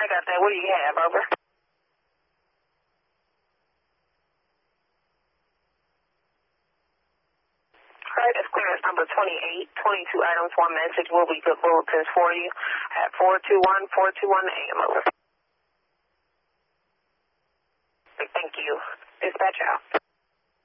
I got that. What do you have? Over. All right, that's clearance number 28. 22 items, one message will be good bulletins for you at 421 AM. Over. Thank you. Dispatch out.